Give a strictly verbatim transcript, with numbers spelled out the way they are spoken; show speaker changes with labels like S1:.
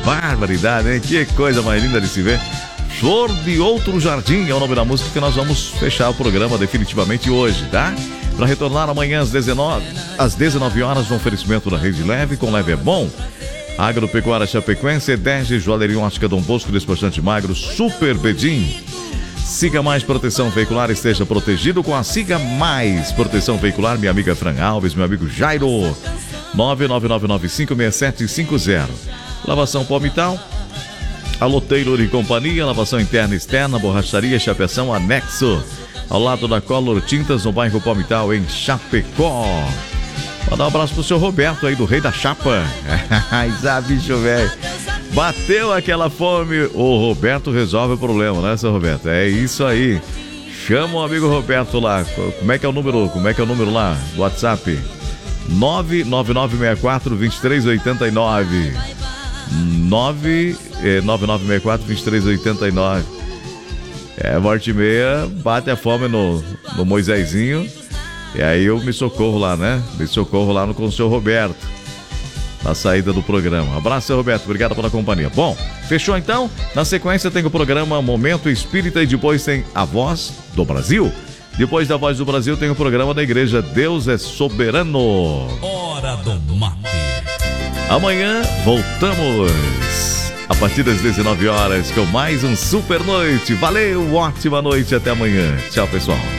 S1: barbaridade, hein? Que coisa mais linda de se ver. Flor de Outro Jardim é o nome da música que nós vamos fechar o programa definitivamente hoje, tá? Para retornar amanhã às dezenove, às dezenove horas no oferecimento da Rede Leve, com Leve é Bom. Agropecuária Chapecoense, Edege, Joalheria Ótica Dom Bosco, Despachante Magro, Super Bedim. Siga Mais Proteção Veicular, esteja protegido com a Siga Mais Proteção Veicular, minha amiga Fran Alves, meu amigo Jairo. nove nove nove nove cinco seis sete cinco zero. Lavação Palmital, Alô Taylor e Companhia, lavação interna e externa, borracharia Chapeação Anexo, ao lado da Color Tintas, no bairro Palmital, em Chapecó. Mandar um abraço pro seu Roberto aí, do Rei da Chapa. Ai, bicho velho. Bateu aquela fome, o Roberto resolve o problema, né, seu Roberto? É isso aí. Chama o amigo Roberto lá. Como é que é o número? Como é que é o número lá? WhatsApp nove nove nove seis quatro dois três oito nove. nove nove nove seis quatro dois três oito nove. É, morte e meia, bate a fome no, no Moisésinho. E aí eu me socorro lá, né? Me socorro lá no, com o seu Roberto, na saída do programa. Abraço, seu Roberto, obrigado pela companhia. Bom, fechou então? Na sequência tem o programa Momento Espírita e depois tem a Voz do Brasil. Depois da Voz do Brasil tem o programa da Igreja Deus é Soberano.
S2: Hora do Mate.
S1: Amanhã voltamos a partir das dezenove horas com mais um Super Noite. Valeu, ótima noite, até amanhã. Tchau, pessoal.